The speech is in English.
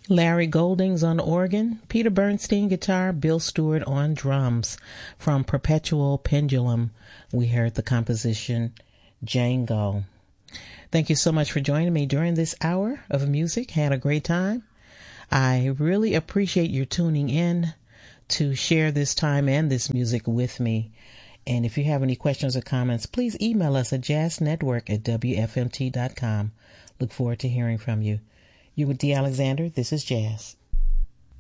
Larry Goldings on organ, Peter Bernstein guitar, Bill Stewart on drums. From Perpetual Pendulum, we heard the composition Django. Thank you so much for joining me during this hour of music. Had a great time. I really appreciate your tuning in to share this time and this music with me. And if you have any questions or comments, please email us at jazznetwork@wfmt.com. Look forward to hearing from you. You're with Dee Alexander. This is Jazz.